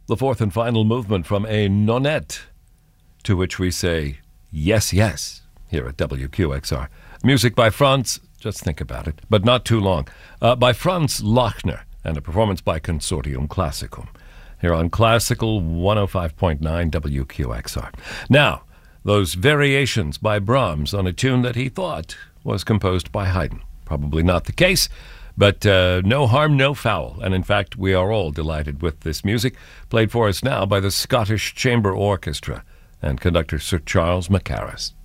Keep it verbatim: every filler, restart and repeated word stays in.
the fourth and final movement from a nonette, to which we say, yes, yes, here at W Q X R. Music by Franz, just think about it, but not too long, uh, by Franz Lachner, and a performance by Consortium Classicum, here on Classical one oh five point nine W Q X R. Now, those variations by Brahms on a tune that he thought was composed by Haydn. Probably not the case, but uh, no harm, no foul. And in fact, we are all delighted with this music, played for us now by the Scottish Chamber Orchestra and conductor Sir Charles Mackerras.